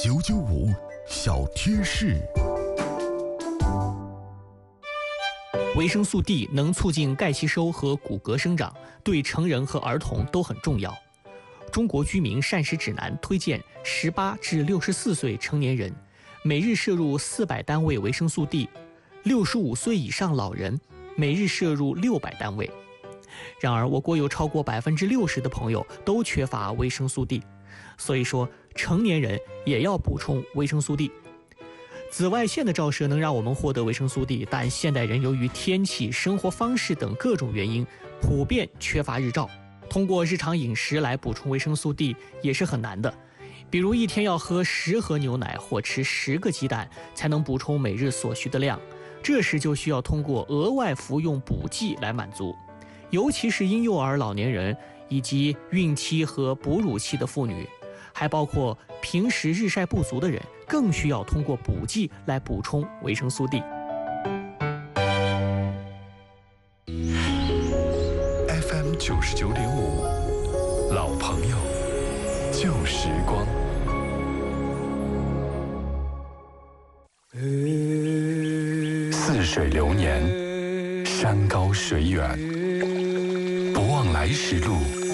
995小贴士。 维生素 D 能促进钙吸收和骨骼生长，对成人和儿童都很重要。中国居民膳食指南推荐18至64岁成年人每日摄入400单位维生素 D，65岁以上老人每日摄入600单位。然而，我国有超过60%的朋友都缺乏维生素 D， 所以说成年人也要补充维生素 D。紫外线的照射能让我们获得维生素 D， 但现代人由于天气、生活方式等各种原因，普遍缺乏日照。通过日常饮食来补充维生素 D 也是很难的。比如一天要喝10盒牛奶或吃10个鸡蛋，才能补充每日所需的量。这时就需要通过额外服用补剂来满足。尤其是婴幼儿、老年人以及孕期和哺乳期的妇女，还包括平时日晒不足的人，更需要通过补剂来补充维生素 D。 FM 99.5，老朋友，旧时光。似水流年，山高水远，不忘来时路，